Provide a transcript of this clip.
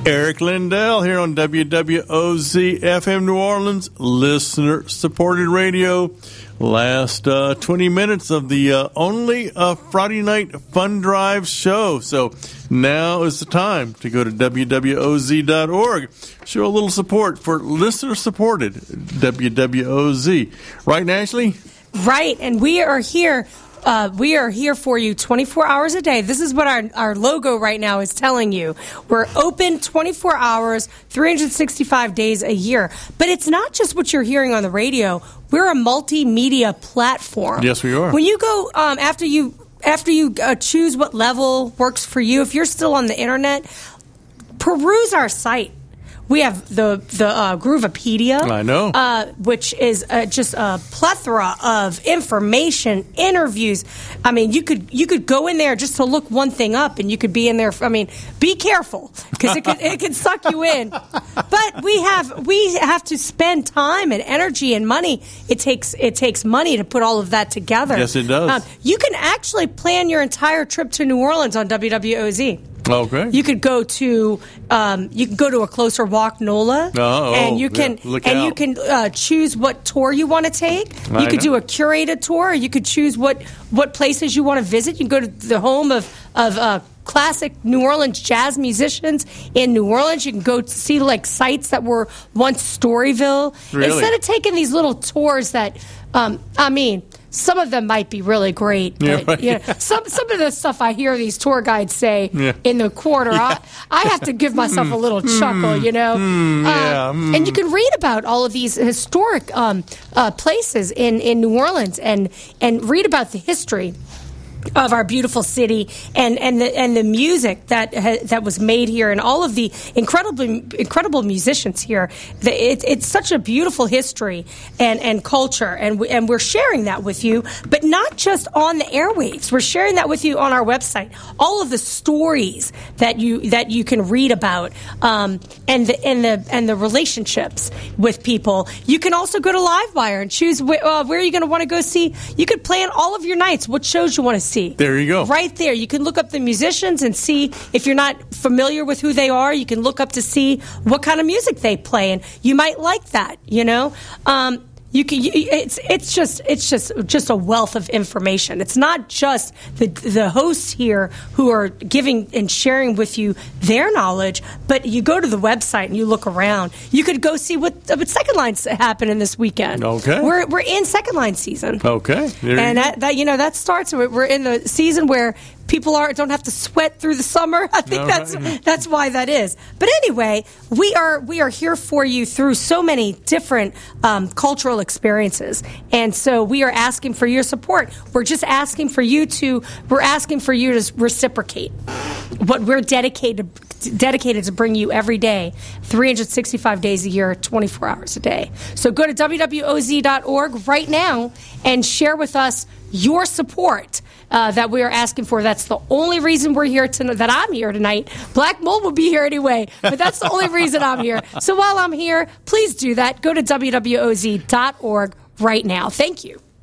Eric Lindell here on WWOZ FM New Orleans, listener-supported radio. Last 20 minutes of the only Friday night fun drive show. So now is the time to go to WWOZ.org. Show a little support for listener-supported WWOZ. Right, Ashley? Right, and we are here. We are here for you 24 hours a day. This is what our logo right now is telling you. We're open 24 hours, 365 days a year. But it's not just what you're hearing on the radio. We're a multimedia platform. Yes, we are. When you go, after you choose what level works for you, if you're still on the internet, peruse our site. We have the Groovopedia. I know. Which is just a plethora of information, interviews. I mean, you could go in there just to look one thing up, and you could be in there. I mean, be careful because it could suck you in. But we have to spend time and energy and money. It takes money to put all of that together. Yes, it does. You can actually plan your entire trip to New Orleans on WWOZ. Okay. You could go to a Closer Walk NOLA, and you can choose what tour you want to take. You could do a curated tour. Or you could choose what places you want to visit. You can go to the home of classic New Orleans jazz musicians in New Orleans. You can go to see like sites that were once Storyville. Really? Instead of taking these little tours that, some of them might be really great, but some of the stuff I hear these tour guides say in the quarter, I have to give myself a little chuckle, And you can read about all of these historic places in New Orleans and read about the history of our beautiful city and the music that was made here and all of the incredible musicians here. It's such a beautiful history and culture, and we're sharing that with you, but not just on the airwaves. We're sharing that with you on our website. All of the stories that you can read about, and the relationships with people. You can also go to Livewire and choose where you're going to want to go see. You could plan all of your nights, what shows you want to see. There you go. Right there. You can look up the musicians and see if you're not familiar with who they are. You can look up to see what kind of music they play, and you might like that, It's just a wealth of information. It's not just the hosts here who are giving and sharing with you their knowledge, but you go to the website and you look around. You could go see what Second Line's happening this weekend. Okay, we're in Second Line season. Okay, and that starts. We're in the season where people don't have to sweat through the summer. I think that's why that is. But anyway, we are here for you through so many different cultural experiences, and so we are asking for your support. We're asking for you to reciprocate what we're dedicated to bring you every day, 365 days a year, 24 hours a day. So go to WWOZ.org right now and share with us your support that we are asking for. That's the only reason we're here tonight. That I'm here tonight. Black Mold will be here anyway, but that's the only reason I'm here. So while I'm here, please do that. Go to WWOZ.org right now. Thank you.